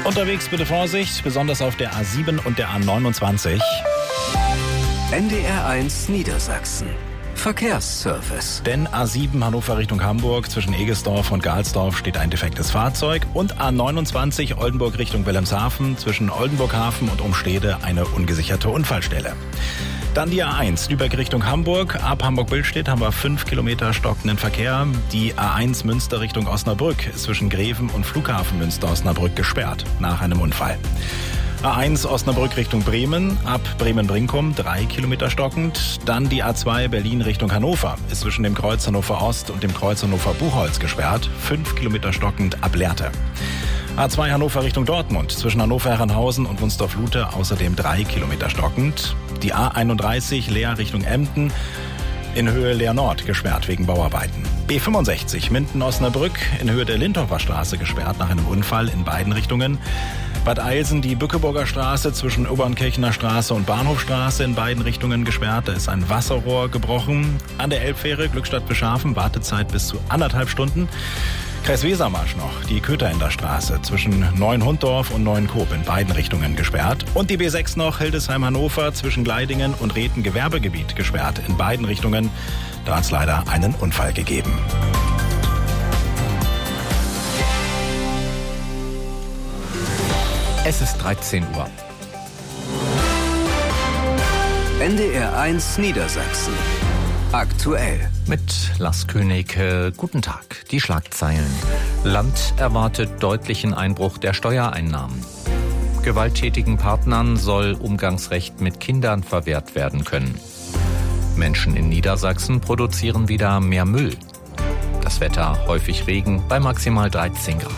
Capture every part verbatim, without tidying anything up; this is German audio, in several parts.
Unterwegs bitte Vorsicht, besonders auf der A sieben und der A neunundzwanzig. N D R eins Niedersachsen. Verkehrsservice. Denn A sieben Hannover Richtung Hamburg zwischen Egesdorf und Galsdorf steht ein defektes Fahrzeug und A neunundzwanzig Oldenburg Richtung Wilhelmshaven zwischen Oldenburghafen und Umstede eine ungesicherte Unfallstelle. Dann die A eins Lübeck Richtung Hamburg. Ab Hamburg-Billstedt haben wir fünf Kilometer stockenden Verkehr. Die A eins Münster Richtung Osnabrück ist zwischen Greven und Flughafen Münster-Osnabrück gesperrt nach einem Unfall. A eins Osnabrück Richtung Bremen, ab Bremen-Brinkum drei Kilometer stockend. Dann die A zwei Berlin Richtung Hannover, ist zwischen dem Kreuz Hannover Ost und dem Kreuz Hannover Buchholz gesperrt, fünf Kilometer stockend ab Lehrte. A zwei Hannover Richtung Dortmund, zwischen Hannover-Herrenhausen und Wunstorf-Lute außerdem drei Kilometer stockend. Die A einunddreißig Leer Richtung Emden, in Höhe Leer Nord gesperrt wegen Bauarbeiten. B fünfundsechzig Minden-Osnabrück in Höhe der Lindhofer Straße gesperrt nach einem Unfall in beiden Richtungen. Bad Eilsen die Bückeburger Straße zwischen Obernkirchener Straße und Bahnhofstraße in beiden Richtungen gesperrt. Da ist ein Wasserrohr gebrochen. An der Elbfähre Glückstadt-Beschhafen Wartezeit bis zu anderthalb Stunden. Kreis Wesermarsch noch, die Köterender Straße zwischen Neuenhunddorf und Neuenkoop in beiden Richtungen gesperrt. Und die B sechs noch, Hildesheim-Hannover zwischen Gleidingen und Reten Gewerbegebiet gesperrt in beiden Richtungen. Da hat es leider einen Unfall gegeben. Es ist dreizehn Uhr. N D R eins Niedersachsen. Aktuell. Mit Lars König, äh, guten Tag. Die Schlagzeilen. Land erwartet deutlichen Einbruch der Steuereinnahmen. Gewalttätigen Partnern soll Umgangsrecht mit Kindern verwehrt werden können. Menschen in Niedersachsen produzieren wieder mehr Müll. Das Wetter häufig Regen bei maximal dreizehn Grad.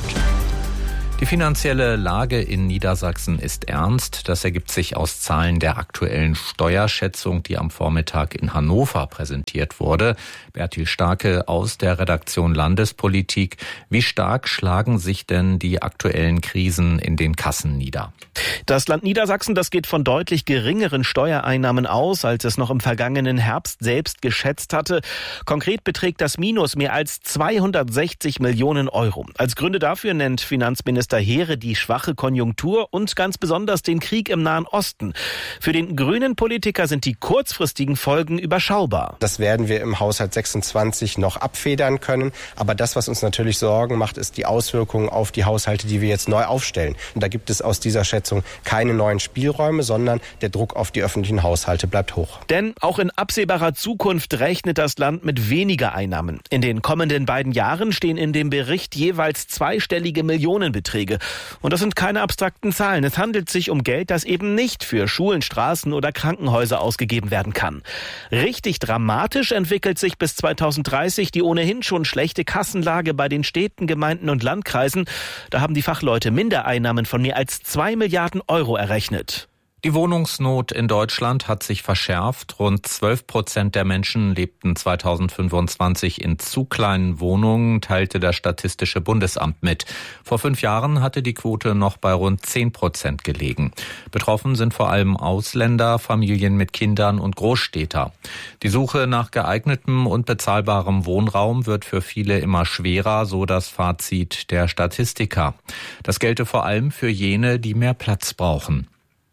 Die finanzielle Lage in Niedersachsen ist ernst. Das ergibt sich aus Zahlen der aktuellen Steuerschätzung, die am Vormittag in Hannover präsentiert wurde. Bertil Starke aus der Redaktion Landespolitik. Wie stark schlagen sich denn die aktuellen Krisen in den Kassen nieder? Das Land Niedersachsen, das geht von deutlich geringeren Steuereinnahmen aus, als es noch im vergangenen Herbst selbst geschätzt hatte. Konkret beträgt das Minus mehr als zweihundertsechzig Millionen Euro. Als Gründe dafür nennt Finanzminister Heere die schwache Konjunktur und ganz besonders den Krieg im Nahen Osten. Für den grünen Politiker sind die kurzfristigen Folgen überschaubar. Das werden wir im Haushalt sechsundzwanzig noch abfedern können. Aber das, was uns natürlich Sorgen macht, ist die Auswirkungen auf die Haushalte, die wir jetzt neu aufstellen. Und da gibt es aus dieser Schätzung keine neuen Spielräume, sondern der Druck auf die öffentlichen Haushalte bleibt hoch. Denn auch in absehbarer Zukunft rechnet das Land mit weniger Einnahmen. In den kommenden beiden Jahren stehen in dem Bericht jeweils zweistellige Millionenbeträge. Und das sind keine abstrakten Zahlen. Es handelt sich um Geld, das eben nicht für Schulen, Straßen oder Krankenhäuser ausgegeben werden kann. Richtig dramatisch entwickelt sich bis zweitausenddreißig die ohnehin schon schlechte Kassenlage bei den Städten, Gemeinden und Landkreisen. Da haben die Fachleute Mindereinnahmen von mehr als zwei Milliarden Euro errechnet. Die Wohnungsnot in Deutschland hat sich verschärft. Rund zwölf Prozent der Menschen lebten zweitausendfünfundzwanzig in zu kleinen Wohnungen, teilte das Statistische Bundesamt mit. Vor fünf Jahren hatte die Quote noch bei rund zehn Prozent gelegen. Betroffen sind vor allem Ausländer, Familien mit Kindern und Großstädter. Die Suche nach geeignetem und bezahlbarem Wohnraum wird für viele immer schwerer, so das Fazit der Statistiker. Das gelte vor allem für jene, die mehr Platz brauchen.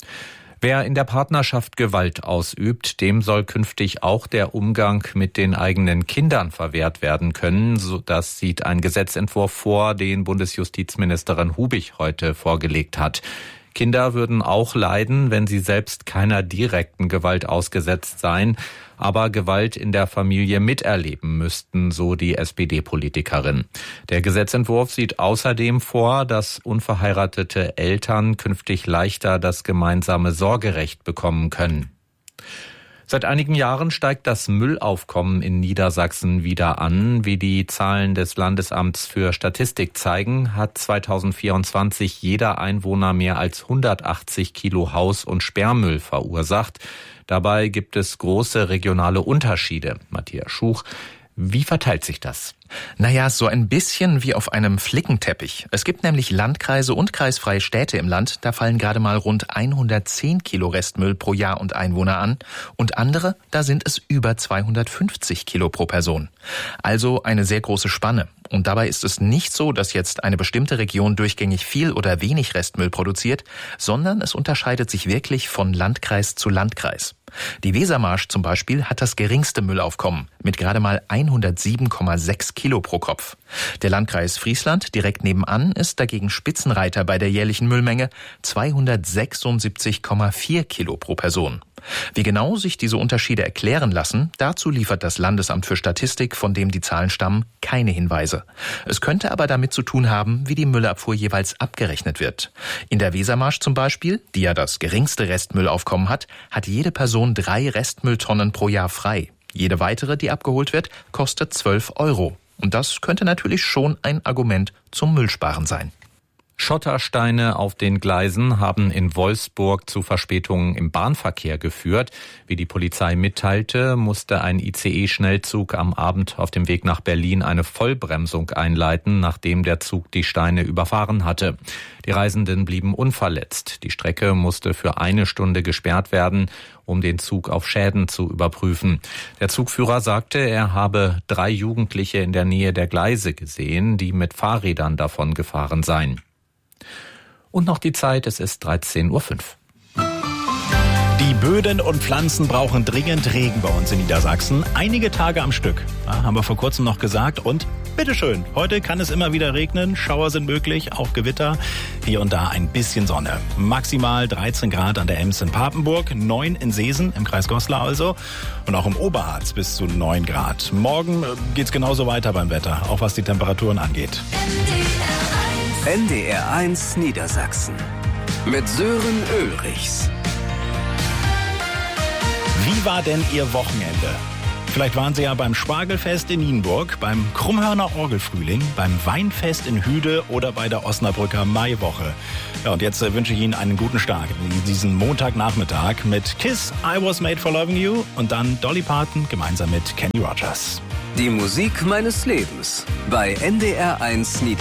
Wer in der Partnerschaft Gewalt ausübt, dem soll künftig auch der Umgang mit den eigenen Kindern verwehrt werden können. Das sieht ein Gesetzentwurf vor, den Bundesjustizministerin Hubich heute vorgelegt hat. Kinder würden auch leiden, wenn sie selbst keiner direkten Gewalt ausgesetzt seien, aber Gewalt in der Familie miterleben müssten, so die S P D-Politikerin. Der Gesetzentwurf sieht außerdem vor, dass unverheiratete Eltern künftig leichter das gemeinsame Sorgerecht bekommen können. Seit einigen Jahren steigt das Müllaufkommen in Niedersachsen wieder an. Wie die Zahlen des Landesamts für Statistik zeigen, hat zweitausendvierundzwanzig jeder Einwohner mehr als hundertachtzig Kilo Haus- und Sperrmüll verursacht. Dabei gibt es große regionale Unterschiede. Matthias Schuch, Wie verteilt sich das? Naja, so ein bisschen wie auf einem Flickenteppich. Es gibt nämlich Landkreise und kreisfreie Städte im Land, da fallen gerade mal rund hundertzehn Kilo Restmüll pro Jahr und Einwohner an. Und andere, da sind es über zweihundertfünfzig Kilo pro Person. Also eine sehr große Spanne. Und dabei ist es nicht so, dass jetzt eine bestimmte Region durchgängig viel oder wenig Restmüll produziert, sondern es unterscheidet sich wirklich von Landkreis zu Landkreis. Die Wesermarsch zum Beispiel hat das geringste Müllaufkommen mit gerade mal hundertsieben Komma sechs Kilo pro Kopf. Der Landkreis Friesland direkt nebenan ist dagegen Spitzenreiter bei der jährlichen Müllmenge, zweihundertsechsundsiebzig Komma vier Kilo pro Person. Wie genau sich diese Unterschiede erklären lassen, dazu liefert das Landesamt für Statistik, von dem die Zahlen stammen, keine Hinweise. Es könnte aber damit zu tun haben, wie die Müllabfuhr jeweils abgerechnet wird. In der Wesermarsch zum Beispiel, die ja das geringste Restmüllaufkommen hat, hat jede Person drei Restmülltonnen pro Jahr frei. Jede weitere, die abgeholt wird, kostet zwölf Euro. Und das könnte natürlich schon ein Argument zum Müllsparen sein. Schottersteine auf den Gleisen haben in Wolfsburg zu Verspätungen im Bahnverkehr geführt. Wie die Polizei mitteilte, musste ein I C E-Schnellzug am Abend auf dem Weg nach Berlin eine Vollbremsung einleiten, nachdem der Zug die Steine überfahren hatte. Die Reisenden blieben unverletzt. Die Strecke musste für eine Stunde gesperrt werden, um den Zug auf Schäden zu überprüfen. Der Zugführer sagte, er habe drei Jugendliche in der Nähe der Gleise gesehen, die mit Fahrrädern davon gefahren seien. Und noch die Zeit, es ist dreizehn Uhr fünf. Die Böden und Pflanzen brauchen dringend Regen bei uns in Niedersachsen. Einige Tage am Stück, ja, haben wir vor kurzem noch gesagt. Und bitteschön, heute kann es immer wieder regnen. Schauer sind möglich, auch Gewitter. Hier und da ein bisschen Sonne. Maximal dreizehn Grad an der Ems in Papenburg, neun in Seesen, im Kreis Goslar also. Und auch im Oberharz bis zu neun Grad. Morgen geht's genauso weiter beim Wetter, auch was die Temperaturen angeht. N D R eins Niedersachsen mit Sören Ulrichs. Wie war denn Ihr Wochenende? Vielleicht waren Sie ja beim Spargelfest in Nienburg, beim Krummhörner Orgelfrühling, beim Weinfest in Hüde oder bei der Osnabrücker Maiwoche. Ja, und jetzt äh, wünsche ich Ihnen einen guten Start in diesen Montagnachmittag mit Kiss, I Was Made for Loving You und dann Dolly Parton gemeinsam mit Kenny Rogers. Die Musik meines Lebens bei N D R eins Niedersachsen.